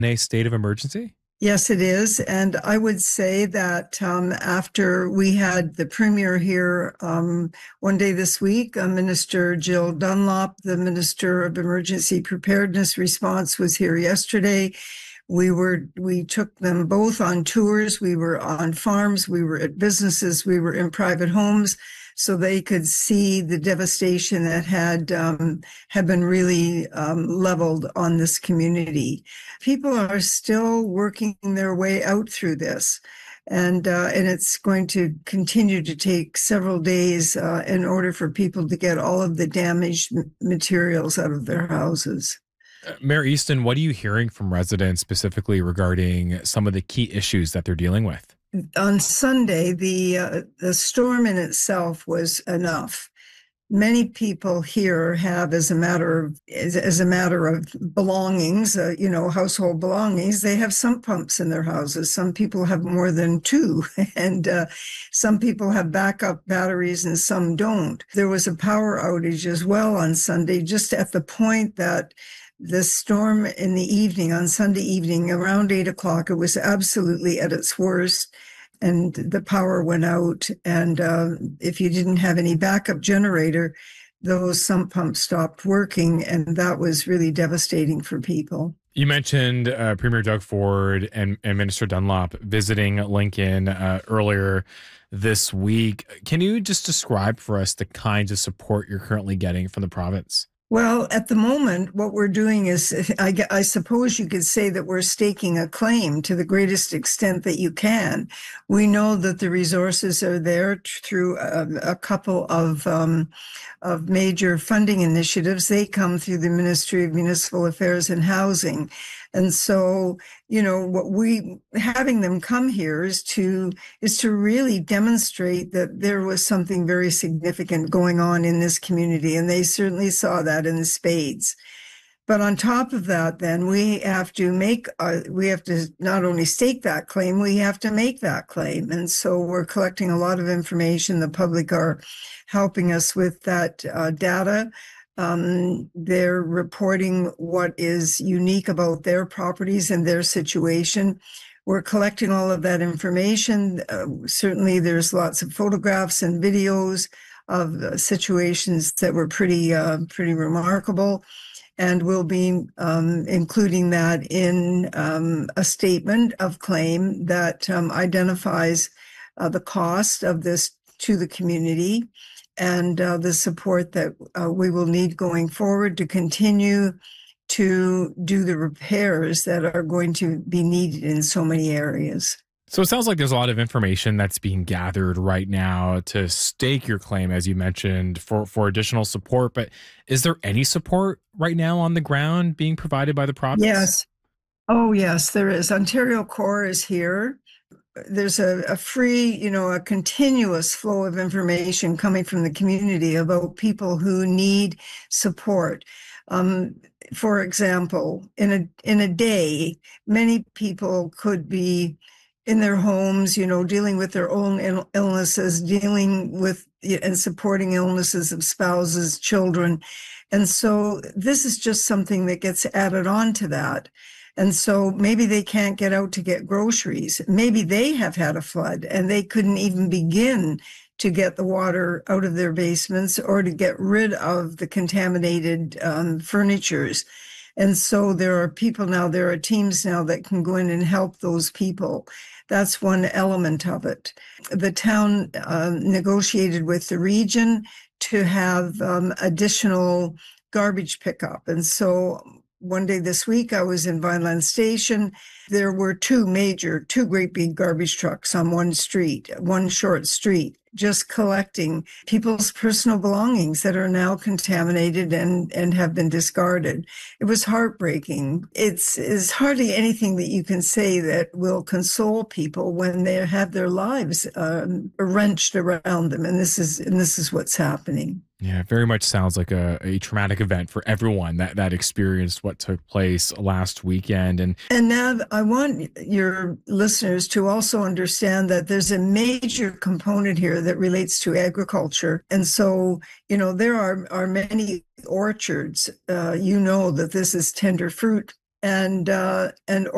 A state of emergency? Yes, it is. And I would say that after we had the premier here one day this week, Minister Jill Dunlop, the Minister of Emergency Preparedness Response, was here yesterday. We took them both on tours. We were on farms, we were at businesses, we were in private homes, so they could see the devastation that had been really leveled on this community. People are still working their way out through this. And it's going to continue to take several days in order for people to get all of the damaged materials out of their houses. Mayor Easton, what are you hearing from residents specifically regarding some of the key issues that they're dealing with? On Sunday, the storm in itself was enough. Many people here have, as a matter of belongings, household belongings, they have sump pumps in their houses. Some people have more than two, and some people have backup batteries and some don't. There was a power outage as well on Sunday, just at the point that the storm in the evening, on Sunday evening, around 8 o'clock, it was absolutely at its worst. And the power went out. And if you didn't have any backup generator, those sump pumps stopped working. And that was really devastating for people. You mentioned Premier Doug Ford and Minister Dunlop visiting Lincoln earlier this week. Can you just describe for us the kinds of support you're currently getting from the province? Well, at the moment, what we're doing is, I suppose you could say that we're staking a claim to the greatest extent that you can. We know that the resources are there through a couple of major funding initiatives. They come through the Ministry of Municipal Affairs and Housing. And so, having them come here is to really demonstrate that there was something very significant going on in this community. And they certainly saw that in spades. But on top of that, then we have to not only stake that claim, we have to make that claim. And so we're collecting a lot of information. The public are helping us with that data. They're reporting what is unique about their properties and their situation. We're collecting all of that information. Certainly, there's lots of photographs and videos of situations that were pretty remarkable. And we'll be including that in a statement of claim that identifies the cost of this to the community and the support that we will need going forward to continue to do the repairs that are going to be needed in so many areas. So it sounds like there's a lot of information that's being gathered right now to stake your claim, as you mentioned, for additional support. But is there any support right now on the ground being provided by the province? Yes. Oh, yes, there is. Ontario Corps is here. There's a free, a continuous flow of information coming from the community about people who need support. For example, in a day, many people could be in their homes, dealing with their own illnesses, dealing with and supporting illnesses of spouses, children. And so this is just something that gets added on to that. And so maybe they can't get out to get groceries. Maybe they have had a flood and they couldn't even begin to get the water out of their basements or to get rid of the contaminated furnitures. And so there are teams now that can go in and help those people. That's one element of it. The town negotiated with the region to have additional garbage pickup. And so one day this week, I was in Vineland Station. There were two great big garbage trucks on one short street, just collecting people's personal belongings that are now contaminated and have been discarded. It was heartbreaking. It's hardly anything that you can say that will console people when they have their lives wrenched around them. And this is what's happening. Yeah, it very much sounds like a traumatic event for everyone that experienced what took place last weekend. And now I want your listeners to also understand that there's a major component here that relates to agriculture. And so, there are many orchards. That this is tender fruit and